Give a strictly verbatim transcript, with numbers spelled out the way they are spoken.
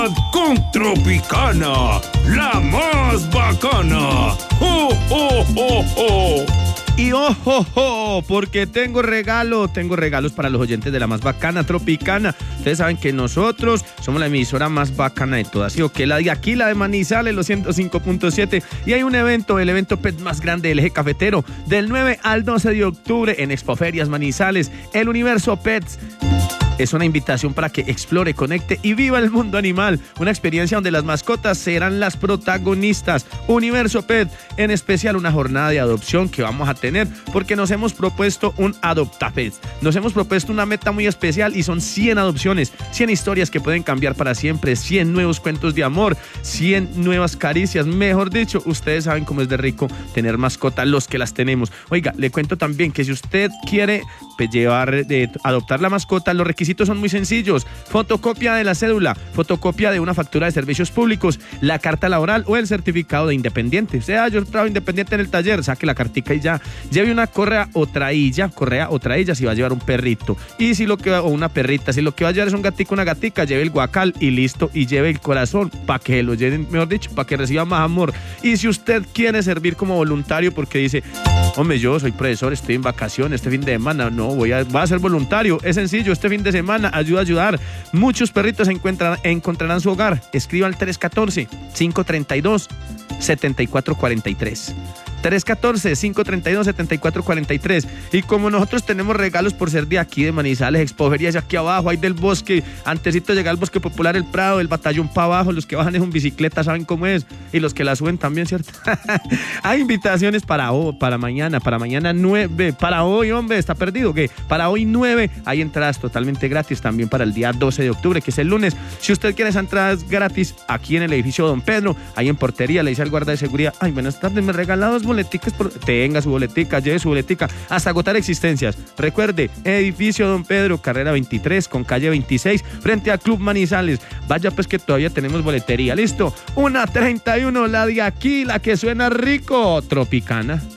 Con Tropicana, la más bacana. ¡Oh, oh, oh, oh! Y ojo, oh, porque tengo regalo, tengo regalos para los oyentes de la más bacana, Tropicana. Ustedes saben que nosotros somos la emisora más bacana de todas, ¿sí o qué? La de aquí, la de Manizales, los ciento cinco punto siete. Y hay un evento, el evento Pet más grande del eje cafetero, del nueve al doce de octubre en Expoferias Manizales, el Universo Pets. Es una invitación para que explore, conecte y viva el mundo animal. Una experiencia donde las mascotas serán las protagonistas. Universo Pet, en especial una jornada de adopción que vamos a tener porque nos hemos propuesto un AdoptaPet. Nos hemos propuesto una meta muy especial y son cien adopciones, cien historias que pueden cambiar para siempre, cien nuevos cuentos de amor, cien nuevas caricias. Mejor dicho, ustedes saben cómo es de rico tener mascotas, los que las tenemos. Oiga, le cuento también que si usted quiere pues, llevar, de, adoptar la mascota, los requisitos son muy sencillos: fotocopia de la cédula, fotocopia de una factura de servicios públicos, la carta laboral o el certificado de independiente. O sea, yo trabajo independiente en el taller, saque la cartica y ya. Lleve una correa o trailla, correa o trailla si va a llevar un perrito. Y si lo que va, o una perrita, si lo que va a llevar es un gatico, una gatica, lleve el guacal y listo. Y lleve el corazón para que lo lleven, mejor dicho, para que reciba más amor. Y si usted quiere servir como voluntario porque dice, hombre, yo soy profesor, estoy en vacaciones este fin de semana, no, voy a, voy a ser voluntario. Es sencillo, este fin de semana ayuda a ayudar. Muchos perritos encuentran, encontrarán su hogar. Escriba al tres uno cuatro, cinco tres dos, siete cuatro cuatro tres. tres uno cuatro, cinco tres dos, siete cuatro cuatro tres. Y como nosotros tenemos regalos por ser de aquí, de Manizales, Expoferias, aquí abajo, hay del bosque, antesito llega al Bosque Popular El Prado, el batallón para abajo, los que bajan en bicicleta saben cómo es, y los que la suben también, ¿cierto? Hay invitaciones para hoy, para mañana, para mañana nueve, para hoy, hombre, ¿está perdido? ¿Qué? Para hoy nueve hay entradas totalmente gratis, también para el día doce de octubre, que es el lunes. Si usted quiere esas entradas gratis, aquí en el edificio Don Pedro, ahí en portería, le dice al guarda de seguridad, ay, buenas tardes, me regala dos boleticas, por... tenga su boletica, lleve su boletica, hasta agotar existencias. Recuerde, edificio Don Pedro, carrera veintitrés con calle veintiséis, frente al Club Manizales. Vaya pues que todavía tenemos boletería, listo. Una treinta y uno, la de aquí, la que suena rico, Tropicana.